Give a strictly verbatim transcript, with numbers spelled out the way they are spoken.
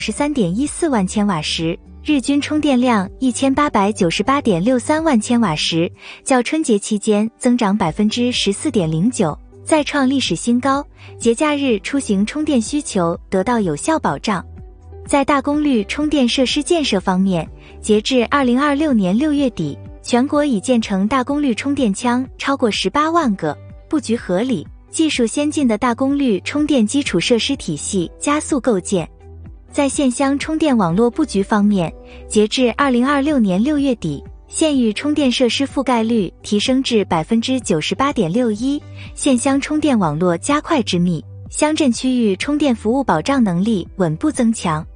十三点一四万千瓦时，日均充电量一千八百九十八点六三万千瓦时，较春节期间增长 百分之十四点零九， 再创历史新高，节假日出行充电需求得到有效保障。在大功率充电设施建设方面，截至二零二六年六月底，全国已建成大功率充电枪超过十八万个，布局合理、技术先进的大功率充电基础设施体系加速构建。在县乡充电网络布局方面，截至二零二六年六月底，县域充电设施覆盖率提升至 百分之九十八点六一， 县乡充电网络加快之密，乡镇区域充电服务保障能力稳步增强。